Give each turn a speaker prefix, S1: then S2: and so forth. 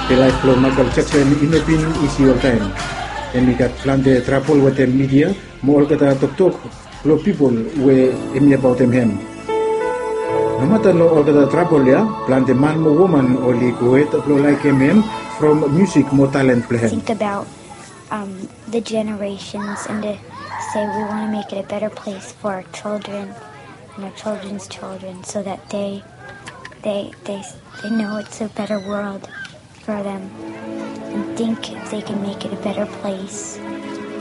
S1: Pelai Flow Michael Jackson inopin isi time. And we got planned travel with the media, more kata tok lo people we emi about them him. No matter no all kata travel ya, plan the man mo woman only go it lo like him from music more talent play.
S2: Think about the generations and to say we want to make it a better place for our children and our children's children so that they know it's a better world for them and think if they can make it a better place.